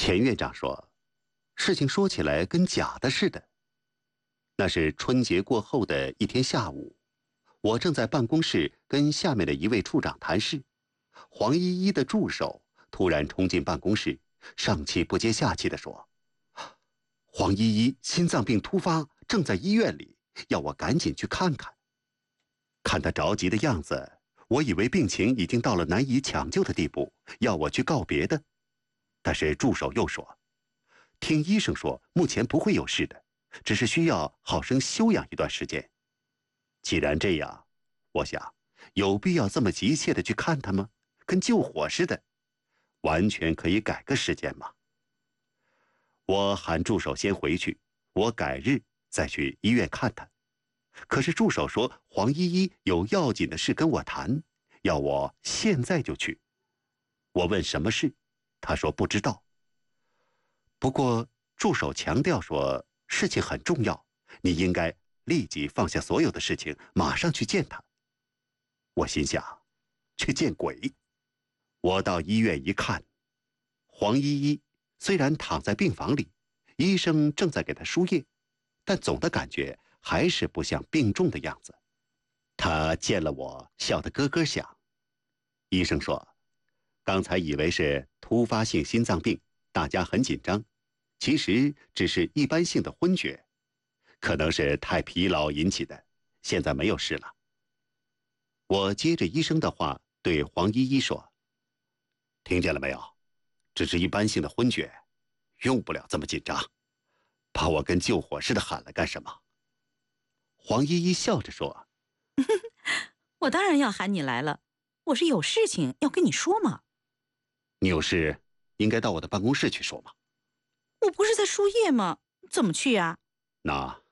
钱院长说，事情说起来跟假的似的。那是春节过后的一天下午，我正在办公室跟下面的一位处长谈事，黄依依的助手突然冲进办公室，上气不接下气地说：“黄依依心脏病突发，正在医院里，要我赶紧去看看。”看他着急的样子，我以为病情已经到了难以抢救的地步，要我去告别的。但是助手又说，听医生说目前不会有事的，只是需要好生休养一段时间。既然这样，我想有必要这么急切的去看他吗？跟救火似的，完全可以改个时间嘛。我喊助手先回去，我改日再去医院看他。可是助手说黄依依有要紧的事跟我谈，要我现在就去。我问什么事，他说不知道。不过助手强调说事情很重要，你应该立即放下所有的事情，马上去见他。我心想，去见鬼！我到医院一看，黄依依虽然躺在病房里，医生正在给她输液，但总的感觉还是不像病重的样子。她见了我，笑得咯咯响。医生说，刚才以为是突发性心脏病，大家很紧张，其实只是一般性的昏厥，可能是太疲劳引起的，现在没有事了。我接着医生的话对黄依依说，听见了没有？只是一般性的昏厥，用不了这么紧张，把我跟救火似的喊来干什么？黄依依笑着说， 我当然要喊你来了，我是有事情要跟你说嘛。 你有事应该到我的办公室去说嘛。 我不是在输液吗？怎么去呀？ 那